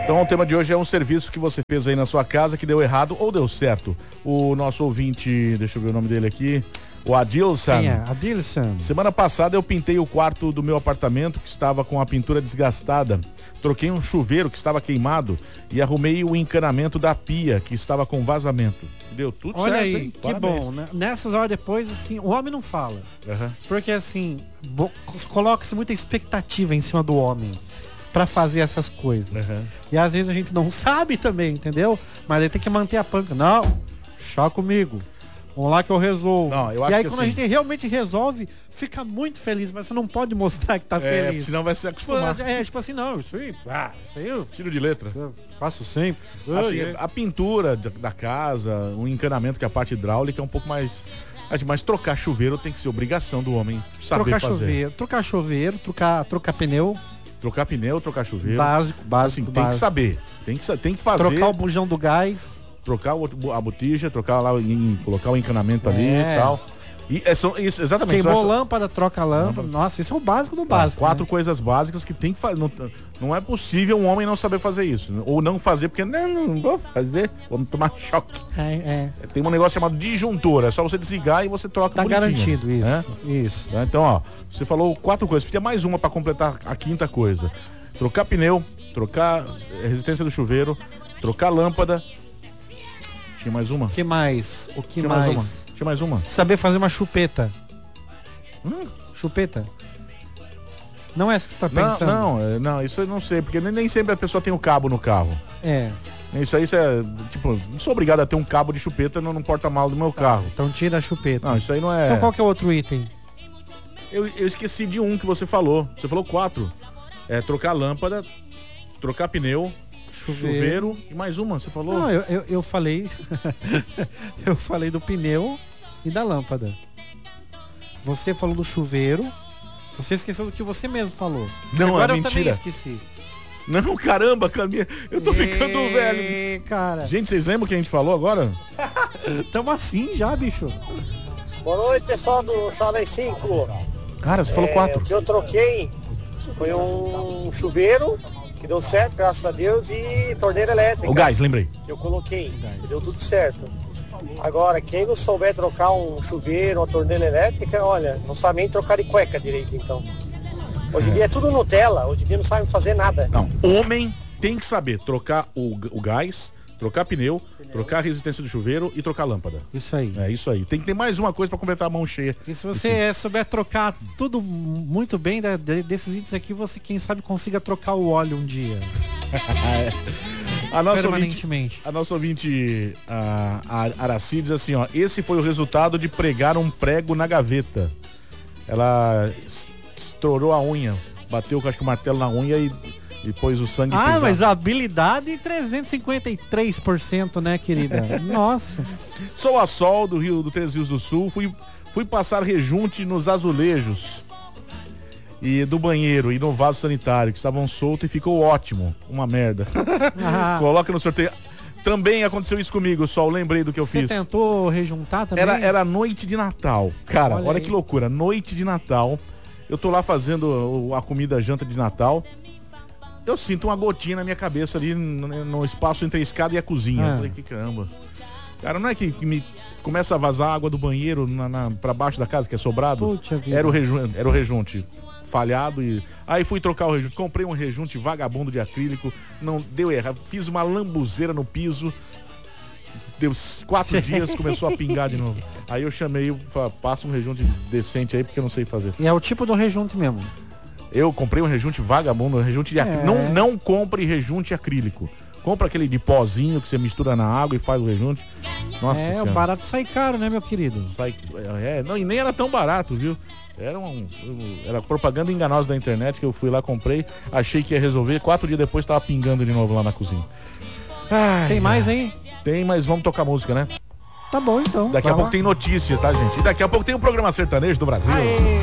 Então o tema de hoje é um serviço que você fez aí na sua casa que deu errado ou deu certo. O nosso ouvinte, deixa eu ver o nome dele aqui, o Adilson. Quem é? Adilson. Semana passada eu pintei o quarto do meu apartamento que estava com a pintura desgastada. Troquei um chuveiro que estava queimado e arrumei o encanamento da pia que estava com vazamento. Deu tudo certo, aí, hein? que Parabéns. bom, né? Nessas horas depois, assim, o homem não fala. Uhum. Porque, assim, coloca-se muita expectativa em cima do homem pra fazer essas coisas. Uhum. E às vezes a gente não sabe também, entendeu? Mas ele tem que manter a panca. Não, chá comigo. Vamos lá que eu resolvo. Não, eu e acho aí que quando assim, a gente realmente resolve, fica muito feliz, mas você não pode mostrar que tá feliz. senão vai se acostumar. Tipo assim, não, isso aí eu Tiro de letra. faço sempre. Assim, a pintura da casa, o encanamento que é a parte hidráulica é um pouco mais... Mas trocar chuveiro tem que ser obrigação do homem saber trocar fazer. trocar chuveiro, trocar pneu. Trocar pneu, trocar chuveiro. Básico, Assim, tem que saber. Tem que fazer. Trocar o bujão do gás. Trocar a botija, trocar lá, colocar o encanamento ali e tal. E isso, exatamente. Queimou lâmpada, troca a lâmpada. Nossa, isso é o básico do básico. 4 coisas básicas que tem que fazer. Não é possível um homem não saber fazer isso. Ou não fazer, porque não vou fazer, vamos tomar choque. Tem um negócio chamado disjuntor. É só você desligar e você troca. Tá bonitinho, garantido isso. Isso. Então, ó, você falou 4 coisas. Tem mais uma pra completar a 5ª coisa. Trocar pneu, trocar resistência do chuveiro, trocar lâmpada. Tinha mais uma? O que mais? Tinha mais uma? Saber fazer uma chupeta. Chupeta? Não é essa que você tá pensando? Não, isso eu não sei, porque nem sempre a pessoa tem o cabo no carro. Isso é, tipo, não sou obrigado a ter um cabo de chupeta no porta-malas do meu carro. Então tira a chupeta. Não, isso aí não é... Então qual que é o outro item? Eu esqueci de um que você falou. Você falou 4. É trocar lâmpada, trocar pneu, chuveiro e mais uma, você falou? Não, eu falei... eu falei do pneu e da lâmpada. Você falou do chuveiro. Você esqueceu do que você mesmo falou. Não, agora eu mentira. também esqueci. Não, caramba, Caminha. Eu tô ficando velho. Cara. Gente, vocês lembram o que a gente falou agora? Tamo assim já, bicho. Boa noite, pessoal do Sala 5. Cara, você falou 4. O que eu troquei foi um chuveiro, que deu certo, graças a Deus, e torneira elétrica. O gás, lembrei. Eu coloquei, que deu tudo certo. Agora, quem não souber trocar um chuveiro, uma torneira elétrica, olha, não sabe nem trocar de cueca direito, então. Hoje em dia é tudo Nutella, hoje em dia não sabe fazer nada. Não, homem tem que saber trocar o gás, trocar pneu, trocar a resistência do chuveiro e trocar a lâmpada. Isso aí. É isso aí. Tem que ter mais uma coisa pra completar a mão cheia. E se você souber trocar tudo muito bem desses itens aqui, você, quem sabe, consiga trocar o óleo um dia. Permanentemente. A nossa ouvinte, a Araci, diz assim, ó: esse foi o resultado de pregar um prego na gaveta. Ela estourou a unha, bateu, acho que o martelo na unha e pôs o sangue. Mas a habilidade 353%, né, querida? Nossa. Sou a Sol do Três Rios do Sul, fui passar rejunte nos azulejos e do banheiro e no vaso sanitário, que estavam soltos, e ficou ótimo. Uma merda. Coloca no sorteio. Também aconteceu isso comigo, Sol, lembrei do que eu fiz. Você tentou rejuntar também? Era noite de Natal. Cara, olha que loucura, noite de Natal. Eu tô lá fazendo a comida, a janta de Natal. Eu sinto uma gotinha na minha cabeça ali no espaço entre a escada e a cozinha. Eu falei, que caramba. Cara, não é que me começa a vazar água do banheiro pra baixo da casa, que é sobrado? Puxa vida. Era o rejunte falhado e... Aí fui trocar o rejunte. Comprei um rejunte vagabundo de acrílico. Não deu errado. Fiz uma lambuzeira no piso. Deu 4 dias, começou a pingar de novo. Aí eu chamei, passa um rejunte decente aí, porque eu não sei fazer. E é o tipo do rejunte mesmo. Eu comprei um rejunte vagabundo, um rejunte de acrílico. Não compre rejunte acrílico. Compra aquele de pozinho que você mistura na água e faz o rejunte. Nossa senhora. O barato sai caro, né, meu querido? Não, e nem era tão barato, viu? Era propaganda enganosa da internet que eu fui lá, comprei, achei que ia resolver. 4 dias depois tava pingando de novo lá na cozinha. Tem mais aí? Tem, mas vamos tocar música, né? Tá bom, então. Daqui a pouco tem notícia, tá, gente? E daqui a pouco tem o programa sertanejo do Brasil. Aê.